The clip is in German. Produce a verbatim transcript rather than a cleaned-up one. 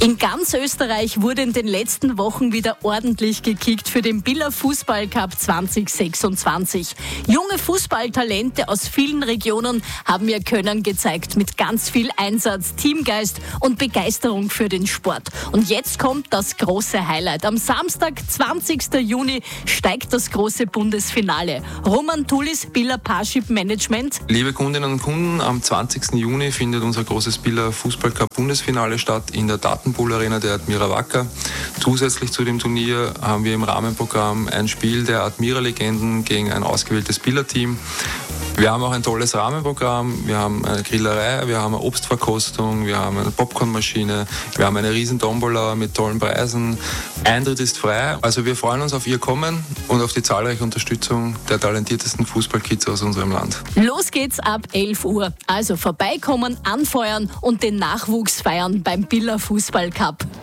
In ganz Österreich wurde in den letzten Wochen wieder ordentlich gekickt für den Biller Fußballcup zwanzig sechsundzwanzig. Junge Fußballtalente aus vielen Regionen haben ihr Können gezeigt mit ganz viel Einsatz, Teamgeist und Begeisterung für den Sport. Und jetzt kommt das große Highlight. Am Samstag, zwanzigsten Juni, steigt das große Bundesfinale. Roman Tulis, Biller Parship Management. Liebe Kundinnen und Kunden, am zwanzigsten Juni findet unser großes Biller Fußballcup Bundesfinale statt in der Datenpool Arena der Admira Wacker. Zusätzlich zu dem Turnier haben wir im Rahmenprogramm ein Spiel der Admira-Legenden gegen ein ausgewähltes Biller-Team. Wir haben auch ein tolles Rahmenprogramm, wir haben eine Grillerei, wir haben eine Obstverkostung, wir haben eine Popcornmaschine, wir haben eine riesen Tombola mit tollen Preisen. Eintritt ist frei, also wir freuen uns auf Ihr Kommen und auf die zahlreiche Unterstützung der talentiertesten Fußballkids aus unserem Land. Los geht's ab elf Uhr, also vorbeikommen, anfeuern und den Nachwuchs feiern beim Biller Fußballcup.